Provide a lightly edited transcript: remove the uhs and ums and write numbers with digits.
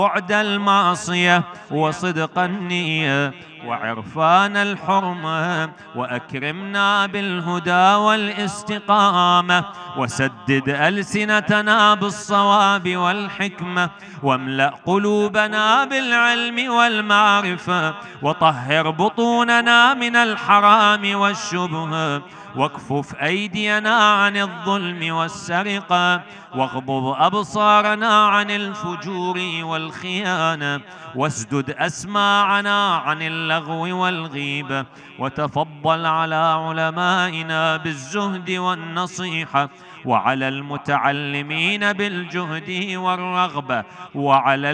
بعد المعصية وصدق النية وعرفان الحرمة، وأكرمنا بالهدى والاستقامة، وسدد ألسنتنا بالصواب والحكمة، واملأ قلوبنا بالعلم والمعرفة، وطهر بطوننا من الحرام والشبهة، واكفف أيدينا عن الظلم والسرقة، واغضض أبصارنا عن الفجور والخيانة، واسدد أسماعنا عن اللغو والغيبة، وتفضل على علمائنا بالزهد والنصيحة، وعلى المتعلمين بالجهد والرغبة، وعلى